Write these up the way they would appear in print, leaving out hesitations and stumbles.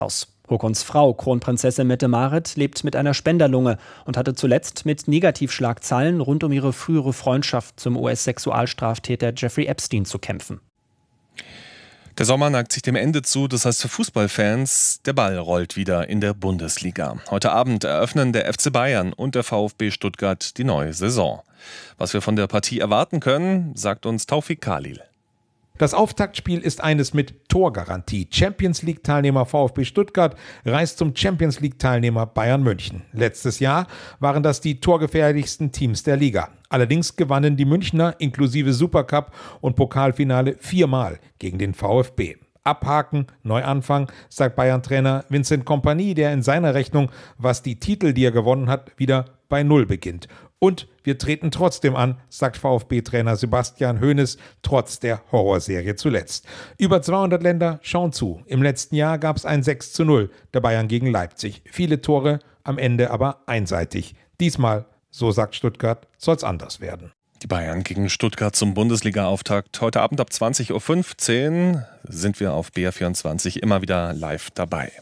aus. Håkons Frau, Kronprinzessin Mette-Marit, lebt mit einer Spenderlunge und hatte zuletzt mit Negativschlagzeilen rund um ihre frühere Freundschaft zum US-Sexualstraftäter Jeffrey Epstein zu kämpfen. Der Sommer neigt sich dem Ende zu, das heißt für Fußballfans, der Ball rollt wieder in der Bundesliga. Heute Abend eröffnen der FC Bayern und der VfB Stuttgart die neue Saison. Was wir von der Partie erwarten können, sagt uns Taufik Khalil. Das Auftaktspiel ist eines mit Torgarantie. Champions-League-Teilnehmer VfB Stuttgart reist zum Champions-League-Teilnehmer Bayern München. Letztes Jahr waren das die torgefährlichsten Teams der Liga. Allerdings gewannen die Münchner inklusive Supercup und Pokalfinale 4-mal gegen den VfB. Abhaken, Neuanfang, sagt Bayern-Trainer Vincent Kompany, der in seiner Rechnung, was die Titel, die er gewonnen hat, wieder bei Null beginnt. Und wir treten trotzdem an, sagt VfB-Trainer Sebastian Hoeneß, trotz der Horrorserie zuletzt. Über 200 Länder schauen zu. Im letzten Jahr gab es ein 6:0 der Bayern gegen Leipzig. Viele Tore, am Ende aber einseitig. Diesmal, so sagt Stuttgart, soll es anders werden. Die Bayern gegen Stuttgart zum Bundesliga-Auftakt. Heute Abend ab 20.15 Uhr sind wir auf BR24 immer wieder live dabei.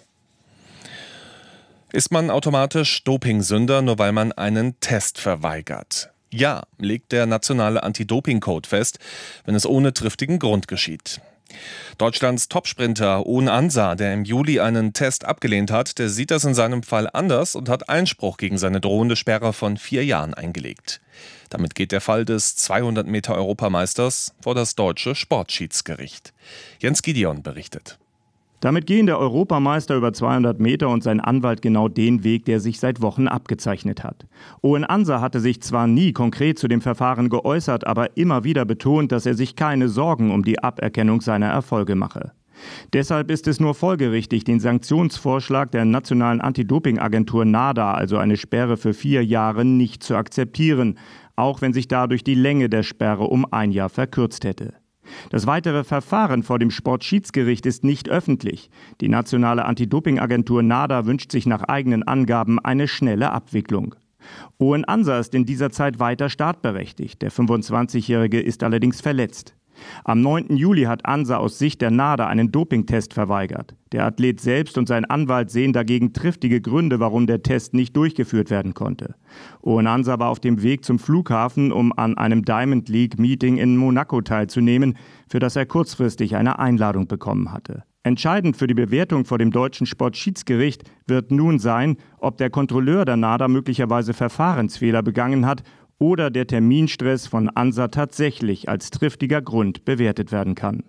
Ist man automatisch Dopingsünder, nur weil man einen Test verweigert? Ja, legt der nationale Anti-Doping-Code fest, wenn es ohne triftigen Grund geschieht. Deutschlands Topsprinter Owen Ansa, der im Juli einen Test abgelehnt hat, der sieht das in seinem Fall anders und hat Einspruch gegen seine drohende Sperre von 4 Jahren eingelegt. Damit geht der Fall des 200-Meter-Europameisters vor das deutsche Sportschiedsgericht. Jens Gideon berichtet. Damit gehen der Europameister über 200 Meter und sein Anwalt genau den Weg, der sich seit Wochen abgezeichnet hat. Owen Ansa hatte sich zwar nie konkret zu dem Verfahren geäußert, aber immer wieder betont, dass er sich keine Sorgen um die Aberkennung seiner Erfolge mache. Deshalb ist es nur folgerichtig, den Sanktionsvorschlag der nationalen Anti-Doping-Agentur NADA, also eine Sperre für 4 Jahre, nicht zu akzeptieren, auch wenn sich dadurch die Länge der Sperre um 1 Jahr verkürzt hätte. Das weitere Verfahren vor dem Sportschiedsgericht ist nicht öffentlich. Die nationale Anti-Doping-Agentur NADA wünscht sich nach eigenen Angaben eine schnelle Abwicklung. Owen Ansa ist in dieser Zeit weiter startberechtigt. Der 25-Jährige ist allerdings verletzt. Am 9. Juli hat Ansa aus Sicht der NADA einen Dopingtest verweigert. Der Athlet selbst und sein Anwalt sehen dagegen triftige Gründe, warum der Test nicht durchgeführt werden konnte. Owen Ansa war auf dem Weg zum Flughafen, um an einem Diamond League-Meeting in Monaco teilzunehmen, für das er kurzfristig eine Einladung bekommen hatte. Entscheidend für die Bewertung vor dem deutschen Sportschiedsgericht wird nun sein, ob der Kontrolleur der NADA möglicherweise Verfahrensfehler begangen hat oder der Terminstress von Ansa tatsächlich als triftiger Grund bewertet werden kann.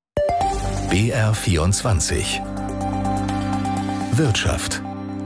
BR24 Wirtschaft.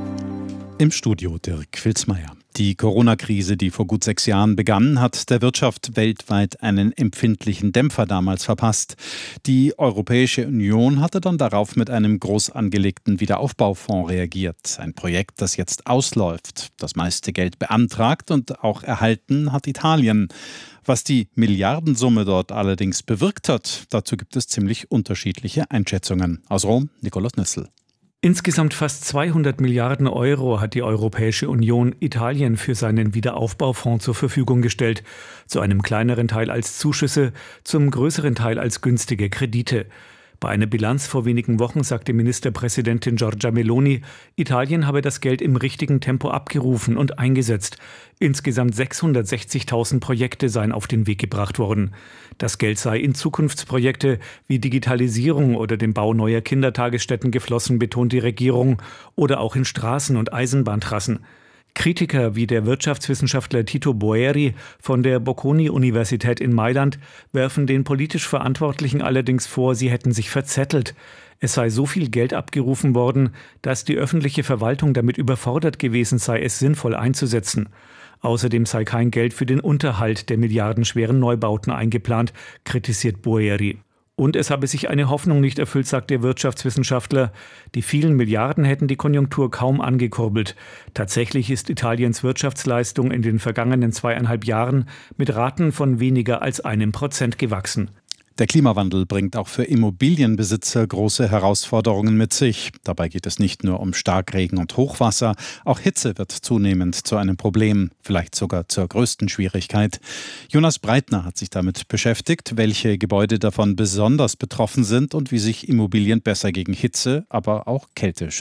Im Studio Dirk Wilsmeier. Die Corona-Krise, die vor gut 6 Jahren begann, hat der Wirtschaft weltweit einen empfindlichen Dämpfer damals verpasst. Die Europäische Union hatte dann darauf mit einem groß angelegten Wiederaufbaufonds reagiert. Ein Projekt, das jetzt ausläuft. Das meiste Geld beantragt und auch erhalten hat Italien. Was die Milliardensumme dort allerdings bewirkt hat, dazu gibt es ziemlich unterschiedliche Einschätzungen. Aus Rom, Nikolaus Nüssel. Insgesamt fast 200 Milliarden Euro hat die Europäische Union Italien für seinen Wiederaufbaufonds zur Verfügung gestellt. Zu einem kleineren Teil als Zuschüsse, zum größeren Teil als günstige Kredite. Bei einer Bilanz vor wenigen Wochen sagte Ministerpräsidentin Giorgia Meloni, Italien habe das Geld im richtigen Tempo abgerufen und eingesetzt. Insgesamt 660.000 Projekte seien auf den Weg gebracht worden. Das Geld sei in Zukunftsprojekte wie Digitalisierung oder den Bau neuer Kindertagesstätten geflossen, betont die Regierung, oder auch in Straßen- und Eisenbahntrassen. Kritiker wie der Wirtschaftswissenschaftler Tito Boeri von der Bocconi-Universität in Mailand werfen den politisch Verantwortlichen allerdings vor, sie hätten sich verzettelt. Es sei so viel Geld abgerufen worden, dass die öffentliche Verwaltung damit überfordert gewesen sei, es sinnvoll einzusetzen. Außerdem sei kein Geld für den Unterhalt der milliardenschweren Neubauten eingeplant, kritisiert Boeri. Und es habe sich eine Hoffnung nicht erfüllt, sagt der Wirtschaftswissenschaftler. Die vielen Milliarden hätten die Konjunktur kaum angekurbelt. Tatsächlich ist Italiens Wirtschaftsleistung in den vergangenen 2,5 Jahren mit Raten von weniger als 1% gewachsen. Der Klimawandel bringt auch für Immobilienbesitzer große Herausforderungen mit sich. Dabei geht es nicht nur um Starkregen und Hochwasser, auch Hitze wird zunehmend zu einem Problem, vielleicht sogar zur größten Schwierigkeit. Jonas Breitner hat sich damit beschäftigt, welche Gebäude davon besonders betroffen sind und wie sich Immobilien besser gegen Hitze, aber auch Kälte schützen.